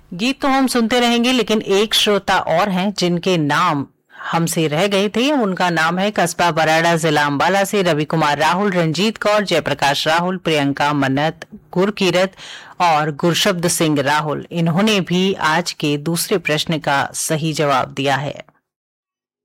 गीत तो हम सुनते रहेंगे, लेकिन एक श्रोता और हैं जिनके नाम हमसे रह गए थे। उनका नाम है कस्बा बराड़ा, जिला अंबाला से रवि कुमार राहुल, रंजीत कौर, जयप्रकाश राहुल, प्रियंका मन्नत, गुरकीरत और गुरशब्द सिंह राहुल। इन्होंने भी आज के दूसरे प्रश्न का सही जवाब दिया है।